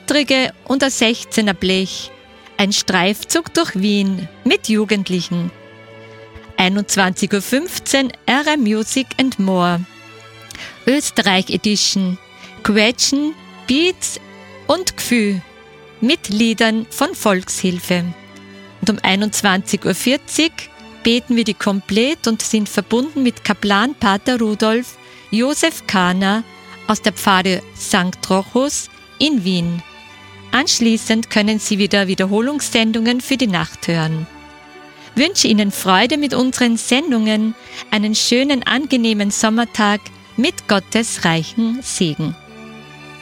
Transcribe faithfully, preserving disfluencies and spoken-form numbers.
Zittrige unter sechzehner Blech. Ein Streifzug durch Wien mit Jugendlichen. einundzwanzig Uhr fünfzehn R R Music and More. Österreich Edition. Quetschen, Beats und Gefühl mit Liedern von Volkshilfe. Und um einundzwanzig Uhr vierzig beten wir die Komplett und sind verbunden mit Kaplan Pater Rudolf Josef Kahner aus der Pfarre Sankt Rochus in Wien. Anschließend können Sie wieder Wiederholungssendungen für die Nacht hören. Ich wünsche Ihnen Freude mit unseren Sendungen, einen schönen, angenehmen Sommertag mit Gottes reichen Segen.